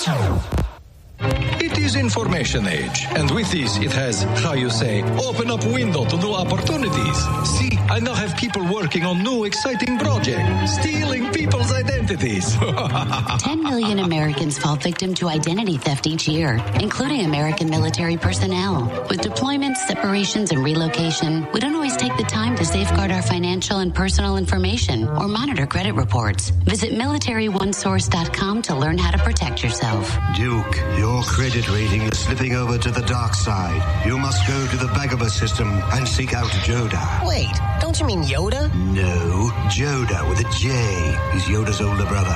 It is information age, and with this it has, open up window to new opportunities. See, I now have people working on new exciting projects, stealing people's identities. 10 million Americans fall victim to identity theft each year, including American military personnel. With deployments, separations, and relocation, we don't always take the time to safeguard our financial and personal information or monitor credit reports. Visit MilitaryOneSource.com to learn how to protect yourself. Duke, your credit rating is slipping over to the dark side. You must go to the Bagaba system and seek out Joda. Wait, don't you mean Yoda? No, Joda with a J. He's Yoda's older brother.